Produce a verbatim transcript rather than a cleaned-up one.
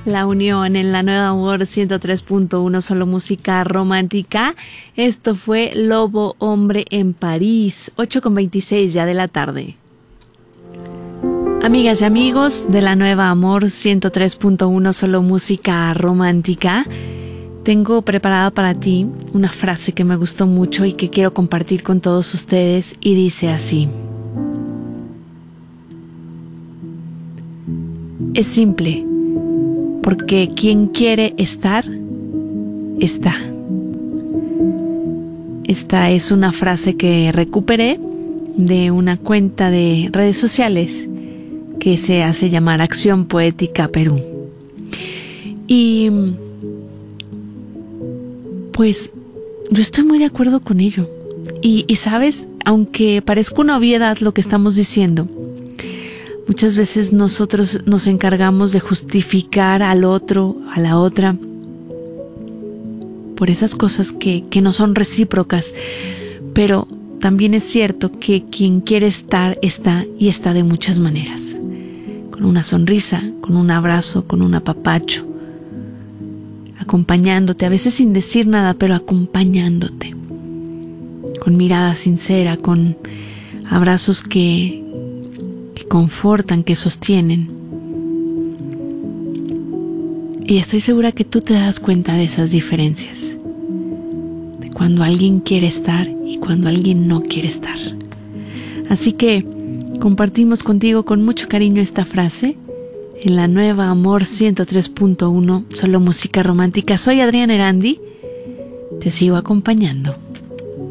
La unión en la Nueva Amor ciento tres punto uno, solo música romántica. Esto fue Lobo Hombre en París, ocho con veintiséis ya de la tarde. Amigas y amigos de la Nueva Amor ciento tres punto uno, solo música romántica, tengo preparada para ti una frase que me gustó mucho y que quiero compartir con todos ustedes, y dice así: es simple, porque quien quiere estar, está. Esta es una frase que recuperé de una cuenta de redes sociales que se hace llamar Acción Poética Perú. Y pues yo estoy muy de acuerdo con ello. Y, y sabes, aunque parezca una obviedad lo que estamos diciendo, muchas veces nosotros nos encargamos de justificar al otro, a la otra, por esas cosas que, que no son recíprocas. Pero también es cierto que quien quiere estar, está, y está de muchas maneras. Con una sonrisa, con un abrazo, con un apapacho, acompañándote, a veces sin decir nada, pero acompañándote, con mirada sincera, con abrazos que confortan, que sostienen. Y estoy segura que tú te das cuenta de esas diferencias, de cuando alguien quiere estar y cuando alguien no quiere estar. Así que compartimos contigo con mucho cariño esta frase en la Nueva Amor ciento tres punto uno, solo música romántica. Soy Adriana Erandi, te sigo acompañando.